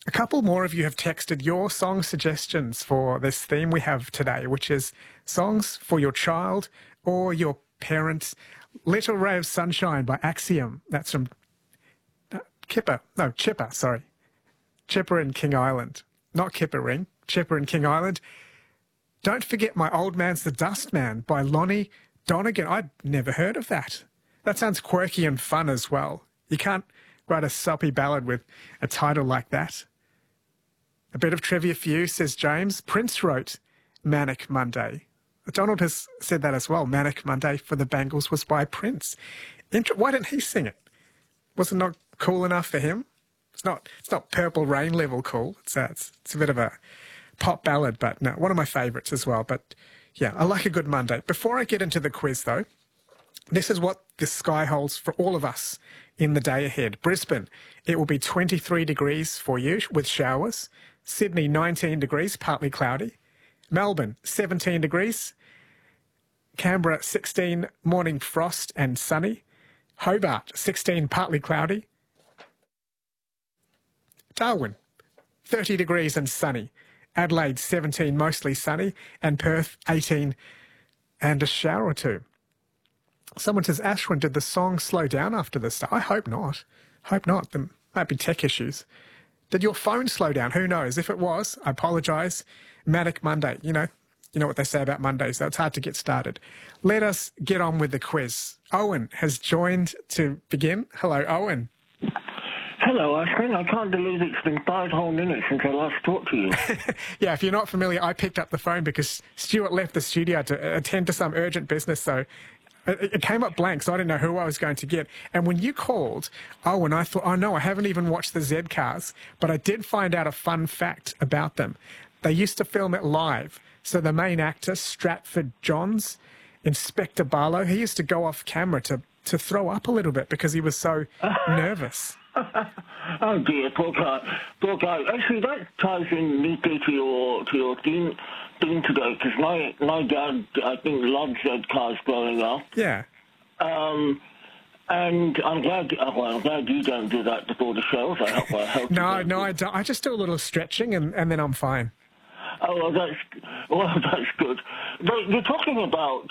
A couple more of you have texted your song suggestions for this theme we have today, which is songs for your child or your parents. Little Ray of Sunshine by Axiom. That's from Chipper in King Island. Not Kipper Ring, Chipper in King Island. Don't Forget My Old Man's the Dustman by Lonnie Donegan. I'd never heard of that. That sounds quirky and fun as well. You can't write a soppy ballad with a title like that. A bit of trivia for you, says James. Prince wrote Manic Monday. Donald has said that as well. Manic Monday for the Bangles was by Prince. Why didn't he sing it? Was it not cool enough for him? It's not Purple Rain level cool. It's a bit of a pop ballad, but no, one of my favourites as well. But yeah, I like a good Monday. Before I get into the quiz though, this is what the sky holds for all of us in the day ahead. Brisbane, it will be 23 degrees for you with showers. Sydney, 19 degrees, partly cloudy. Melbourne, 17 degrees. Canberra, 16, morning frost and sunny. Hobart, 16, partly cloudy. Darwin, 30 degrees and sunny. Adelaide, 17, mostly sunny. And Perth, 18, and a shower or two. Someone says, Ashwin, did the song slow down after the start? I hope not. Hope not. There might be tech issues. Did your phone slow down? Who knows? If it was, I apologise. Manic Monday. You know what they say about Mondays, though. It's hard to get started. Let us get on with the quiz. Owen has joined to begin. Hello, Owen. Hello, Ashwin. I can't believe it's been 5 whole minutes since I last talked to you. Yeah, if you're not familiar, I picked up the phone because Stuart left the studio to attend to some urgent business, so it came up blank, so I didn't know who I was going to get. And when you called, Owen, I thought, oh no, I haven't even watched the Z Cars, but I did find out a fun fact about them. They used to film it live. So the main actor, Stratford Johns, Inspector Barlow, he used to go off camera to throw up a little bit because he was so nervous. Oh dear, poor guy. Poor guy. Actually, that ties in neatly to your theme today, because my dad, I think, loved Z Cars growing up. Yeah. And I'm glad you don't do that before the shows. I hope No, I don't. I just do a little stretching and then I'm fine. Oh, that's good. But you're talking about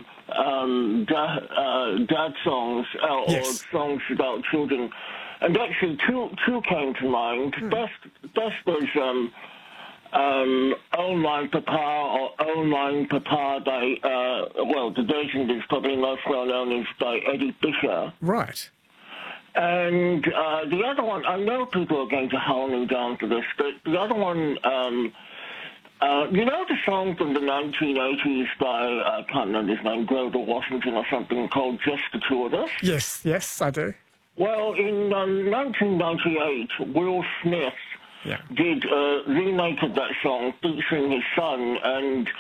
dad songs Yes. or songs about children, and actually two came to mind. Best was "Oh My Papa" or "Oh My Papa" by the version that's probably most well known is by Eddie Fisher. Right. And the other one, I know people are going to howl me down for this, but the other one. You know the song from the 1980s by, I can't remember his name, Grover Washington or something, called Just the Two of Us? Yes, I do. Well, in 1998, Will Smith did a remake of that song featuring his son and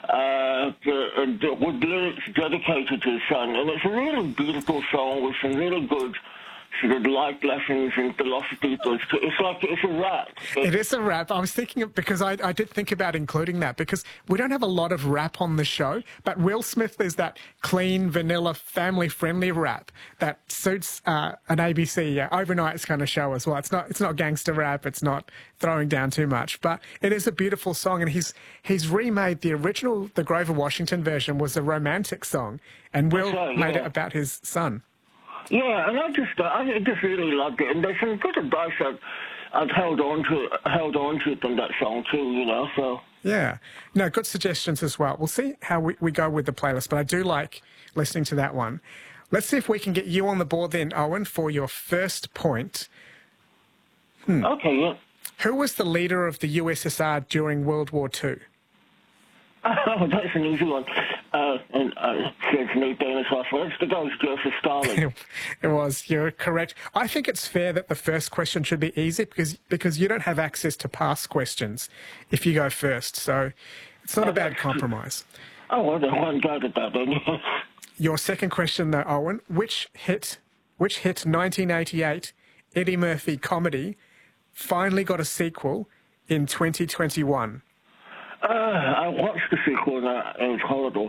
with lyrics dedicated to his son. And it's a really beautiful song with some really good sort of life lessons and philosophy. It's a rap. It is a rap. I was thinking, because I did think about including that, because we don't have a lot of rap on the show, but Will Smith is that clean, vanilla, family-friendly rap that suits an ABC overnights kind of show as well. It's not gangster rap. It's not throwing down too much, but it is a beautiful song, and he's remade the original. The Grover Washington version was a romantic song, and Will made it about his son. Yeah, and I just really loved it, and there's some good advice I've held on to from that song too, so. Yeah. No, good suggestions as well. We'll see how we go with the playlist, but I do like listening to that one. Let's see if we can get you on the board then, Owen, for your first point. Okay, yeah. Who was the leader of the USSR during World War II? Oh, that's an easy one. It's no famous last one. It's the guy's Joseph Stalin. It was. You're correct. I think it's fair that the first question should be easy because you don't have access to past questions if you go first. So it's not a bad compromise. Oh, well, then one go to that then. Your second question, though, Owen, which hit 1988 Eddie Murphy comedy finally got a sequel in 2021? I watched the sequel and it was horrible.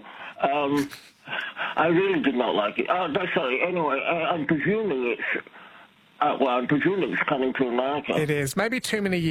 I really did not like it. Sorry. Anyway, I'm presuming it's coming to America. It is. Maybe too many years.